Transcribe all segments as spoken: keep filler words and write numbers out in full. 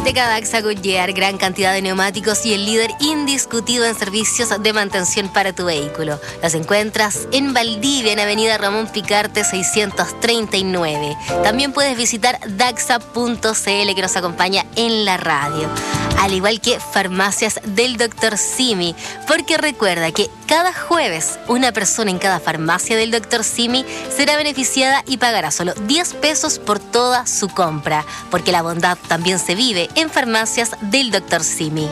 Politeca Daxa Goodyear, gran cantidad de neumáticos y el líder indiscutido en servicios de mantención para tu vehículo. Los encuentras en Valdivia, en Avenida Ramón Picarte seiscientos treinta y nueve. También puedes visitar daxa punto c l, que nos acompaña en la radio. Al igual que Farmacias del doctor Simi, porque recuerda que cada jueves una persona en cada farmacia del doctor Simi será beneficiada y pagará solo diez pesos por toda su compra, porque la bondad también se vive en Farmacias del doctor Simi.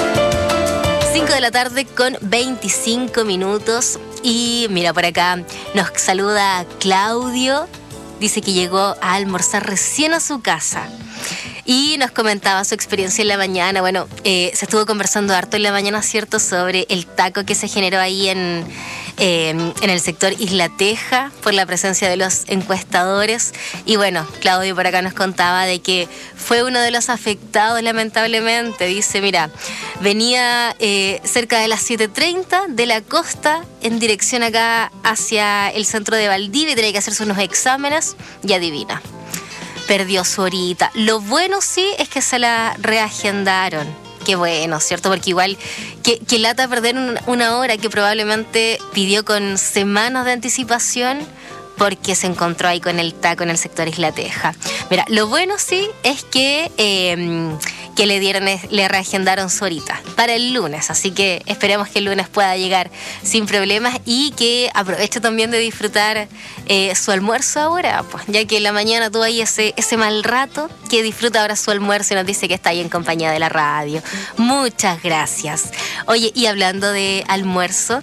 cinco de la tarde con veinticinco minutos y mira, por acá nos saluda Claudio, dice que llegó a almorzar recién a su casa. Y nos comentaba su experiencia en la mañana. Bueno, eh, se estuvo conversando harto en la mañana, ¿cierto?, sobre el taco que se generó ahí en, eh, en el sector Isla Teja por la presencia de los encuestadores. Y bueno, Claudio por acá nos contaba de que fue uno de los afectados, lamentablemente. Dice, mira, venía eh, cerca de las siete treinta de la costa en dirección acá hacia el centro de Valdivia y tenía que hacerse unos exámenes y adivina, perdió su horita. Lo bueno sí es que se la reagendaron. Qué bueno, ¿cierto? Porque igual, que, que lata perder un, una hora que probablemente pidió con semanas de anticipación porque se encontró ahí con el taco en el sector Isla Teja. Mira, lo bueno sí es que, eh, que le dieron, le reagendaron su horita para el lunes, así que esperemos que el lunes pueda llegar sin problemas y que aproveche también de disfrutar eh, su almuerzo ahora, pues, ya que en la mañana tuvo ahí ese, ese mal rato, que disfruta ahora su almuerzo y nos dice que está ahí en compañía de la radio. Muchas gracias. Oye, y hablando de almuerzo,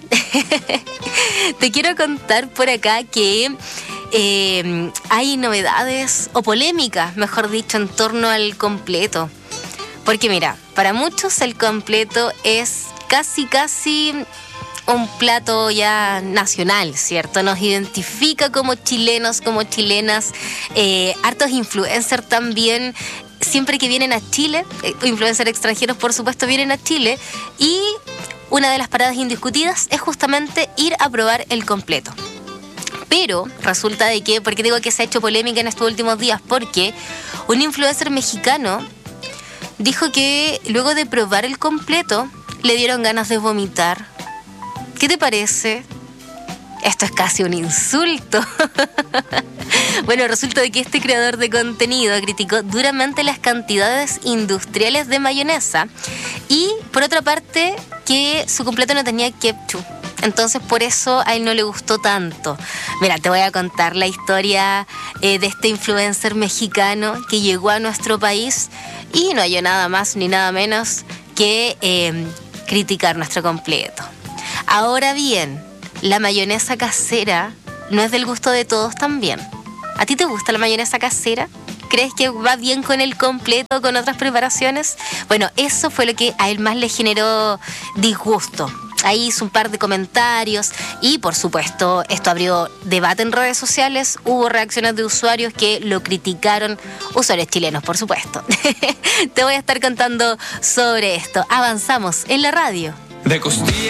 te quiero contar por acá que eh, hay novedades o polémicas, mejor dicho, en torno al completo. Porque mira, para muchos el completo es casi, casi un plato ya nacional, ¿cierto? Nos identifica como chilenos, como chilenas, eh, hartos influencers también. Siempre que vienen a Chile, eh, influencers extranjeros por supuesto vienen a Chile, y una de las paradas indiscutidas es justamente ir a probar el completo. Pero resulta de que, ¿por qué digo que se ha hecho polémica en estos últimos días? Porque un influencer mexicano dijo que luego de probar el completo le dieron ganas de vomitar. ¿Qué te parece? Esto es casi un insulto. Bueno, resulta de que este creador de contenido criticó duramente las cantidades industriales de mayonesa y, por otra parte, que su completo no tenía ketchup. Entonces, por eso a él no le gustó tanto. Mira, te voy a contar la historia eh, de este influencer mexicano que llegó a nuestro país y no halló nada más ni nada menos que eh, criticar nuestro completo. Ahora bien, la mayonesa casera no es del gusto de todos también. ¿A ti te gusta la mayonesa casera? ¿Crees que va bien con el completo, con otras preparaciones? Bueno, eso fue lo que a él más le generó disgusto. Ahí hizo un par de comentarios y, por supuesto, esto abrió debate en redes sociales. Hubo reacciones de usuarios que lo criticaron, usuarios chilenos, por supuesto. Te voy a estar contando sobre esto. Avanzamos en la radio. De costilla.